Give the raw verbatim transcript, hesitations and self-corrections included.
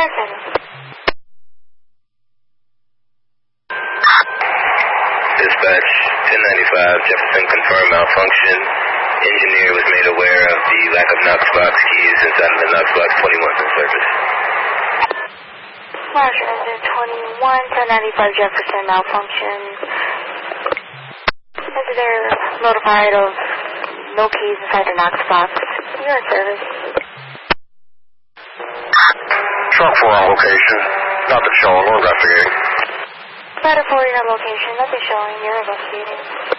firefighter. Dispatch, ten ninety-five, Jefferson confirmed malfunction. Engineer was made aware of the lack of Knox box keys inside of the Knox box. twenty-one in service. Roger, engine twenty-one, ten ninety-five, Jefferson malfunction. Visitor notified of no keys inside the Knox box. You're in service. Truck four on location. Nothing showing. We're investigating. Better for your location. Nothing showing. You're investigating.